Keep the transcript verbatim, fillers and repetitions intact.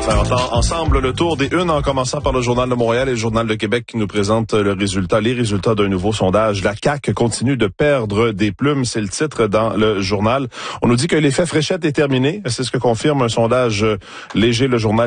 faire entendre ensemble le tour des unes en commençant par le Journal de Montréal et le Journal de Québec qui nous présente le résultat, les résultats d'un nouveau sondage. La C A Q continue de perdre des plumes, c'est le titre dans le journal. On nous dit que l'effet fréchette est terminé. C'est ce que confirme un sondage léger, le journal